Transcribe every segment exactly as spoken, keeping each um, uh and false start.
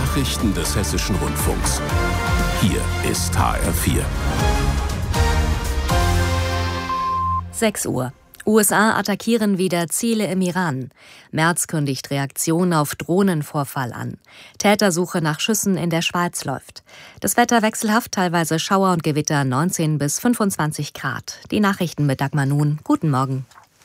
Nachrichten des Hessischen Rundfunks. Hier ist H R vier. sechs Uhr. U S A attackieren wieder Ziele im Iran. Merz kündigt Reaktion auf Drohnenvorfall an. Tätersuche nach Schüssen in der Schweiz läuft. Das Wetter wechselhaft, teilweise Schauer und Gewitter, neunzehn bis fünfundzwanzig Grad. Die Nachrichten mit Dagmar Nun. Guten Morgen.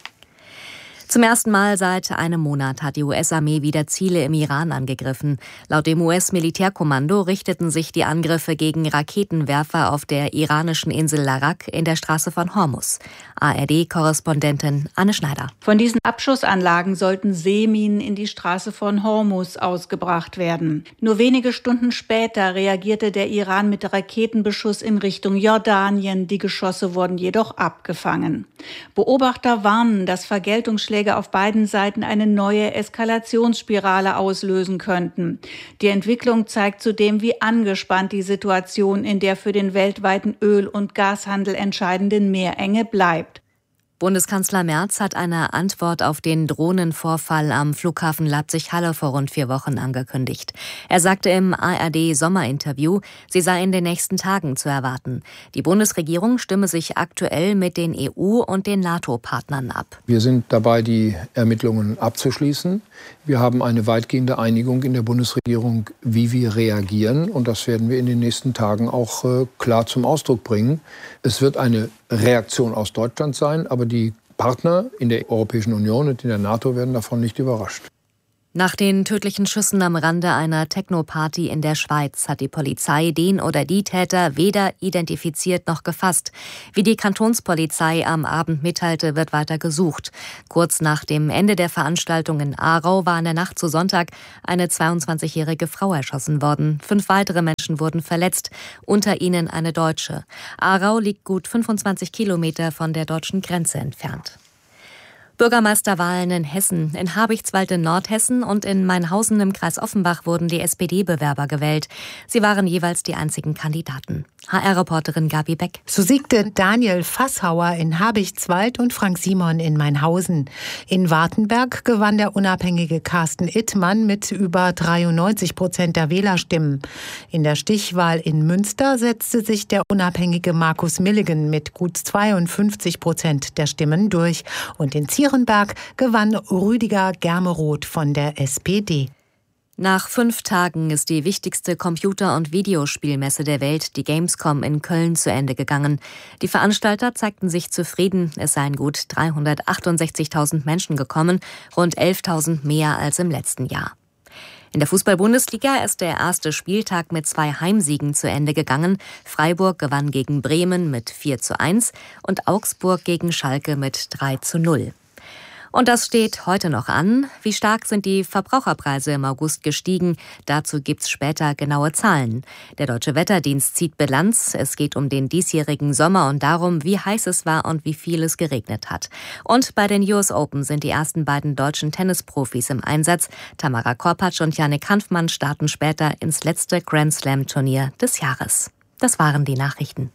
Zum ersten Mal seit einem Monat hat die U S-Armee wieder Ziele im Iran angegriffen. Laut dem U S-Militärkommando richteten sich die Angriffe gegen Raketenwerfer auf der iranischen Insel Larak in der Straße von Hormuz. A R D-Korrespondentin Anne Schneider. Von diesen Abschussanlagen sollten Seeminen in die Straße von Hormuz ausgebracht werden. Nur wenige Stunden später reagierte der Iran mit Raketenbeschuss in Richtung Jordanien. Die Geschosse wurden jedoch abgefangen. Beobachter warnen, dass Vergeltungsschläge auf beiden Seiten eine neue Eskalationsspirale auslösen könnten. Die Entwicklung zeigt zudem, wie angespannt die Situation in der für den weltweiten Öl- und Gashandel entscheidenden Meerenge bleibt. Bundeskanzler Merz hat eine Antwort auf den Drohnenvorfall am Flughafen Leipzig-Halle vor rund vier Wochen angekündigt. Er sagte im A R D-Sommerinterview, sie sei in den nächsten Tagen zu erwarten. Die Bundesregierung stimme sich aktuell mit den E U- und den NATO-Partnern ab. Wir sind dabei, die Ermittlungen abzuschließen. Wir haben eine weitgehende Einigung in der Bundesregierung, wie wir reagieren. Und das werden wir in den nächsten Tagen auch äh, klar zum Ausdruck bringen. Es wird eine Reaktion aus Deutschland sein, aber die Partner in der Europäischen Union und in der NATO werden davon nicht überrascht. Nach den tödlichen Schüssen am Rande einer Techno-Party in der Schweiz hat die Polizei den oder die Täter weder identifiziert noch gefasst. Wie die Kantonspolizei am Abend mitteilte, wird weiter gesucht. Kurz nach dem Ende der Veranstaltung in Aarau war in der Nacht zu Sonntag eine zweiundzwanzigjährige Frau erschossen worden. Fünf weitere Menschen wurden verletzt, unter ihnen eine Deutsche. Aarau liegt gut fünfundzwanzig Kilometer von der deutschen Grenze entfernt. Bürgermeisterwahlen in Hessen. In Habichtswald in Nordhessen und in Mainhausen im Kreis Offenbach wurden die S P D-Bewerber gewählt. Sie waren jeweils die einzigen Kandidaten. H R-Reporterin Gabi Beck. So siegte Daniel Fasshauer in Habichtswald und Frank Simon in Mainhausen. In Wartenberg gewann der unabhängige Carsten Ittmann mit über dreiundneunzig Prozent der Wählerstimmen. In der Stichwahl in Münster setzte sich der unabhängige Markus Milligan mit gut zweiundfünfzig Prozent der Stimmen durch. Und in Zierenberg gewann Rüdiger Germeroth von der S P D. Nach fünf Tagen ist die wichtigste Computer- und Videospielmesse der Welt, die Gamescom in Köln, zu Ende gegangen. Die Veranstalter zeigten sich zufrieden. Es seien gut dreihundertachtundsechzigtausend Menschen gekommen, rund elftausend mehr als im letzten Jahr. In der Fußball-Bundesliga ist der erste Spieltag mit zwei Heimsiegen zu Ende gegangen. Freiburg gewann gegen Bremen mit vier zu eins und Augsburg gegen Schalke mit drei zu null. Und das steht heute noch an. Wie stark sind die Verbraucherpreise im August gestiegen? Dazu gibt's später genaue Zahlen. Der Deutsche Wetterdienst zieht Bilanz. Es geht um den diesjährigen Sommer und darum, wie heiß es war und wie viel es geregnet hat. Und bei den U S Open sind die ersten beiden deutschen Tennisprofis im Einsatz. Tamara Korpatsch und Jannik Hanfmann starten später ins letzte Grand Slam-Turnier des Jahres. Das waren die Nachrichten.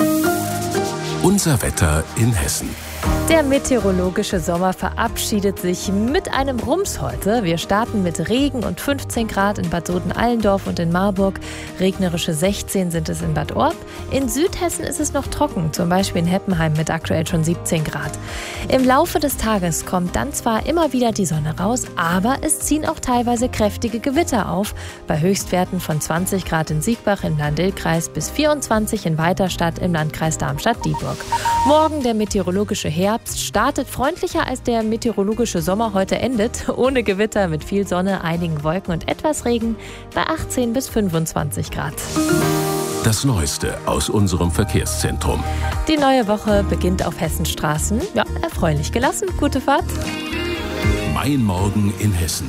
Unser Wetter in Hessen. Der meteorologische Sommer verabschiedet sich mit einem Rums heute. Wir starten mit Regen und fünfzehn Grad in Bad Soden-Allendorf und in Marburg. Regnerische sechzehn sind es in Bad Orb. In Südhessen ist es noch trocken, zum Beispiel in Heppenheim mit aktuell schon siebzehn Grad. Im Laufe des Tages kommt dann zwar immer wieder die Sonne raus, aber es ziehen auch teilweise kräftige Gewitter auf. Bei Höchstwerten von zwanzig Grad in Siegbach im Lahn-Dill-Kreis bis vierundzwanzig in Weiterstadt im Landkreis Darmstadt-Dieburg. Morgen der meteorologische Herbst startet freundlicher, als der meteorologische Sommer heute endet. Ohne Gewitter, mit viel Sonne, einigen Wolken und etwas Regen bei achtzehn bis fünfundzwanzig Grad. Das Neueste aus unserem Verkehrszentrum. Die neue Woche beginnt auf Hessens Straßen. Ja, erfreulich gelassen. Gute Fahrt. Mein Morgen in Hessen.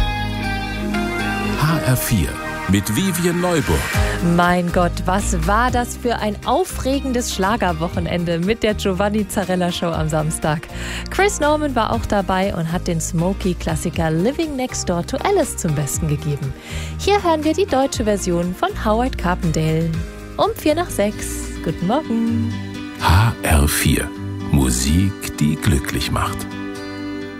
H R vier. Mit Vivian Neuburg. Mein Gott, was war das für ein aufregendes Schlagerwochenende mit der Giovanni Zarella Show am Samstag. Chris Norman war auch dabei und hat den Smokey-Klassiker Living Next Door to Alice zum Besten gegeben. Hier hören wir die deutsche Version von Howard Carpendale. Um vier nach sechs. Guten Morgen. H R vier. Musik, die glücklich macht.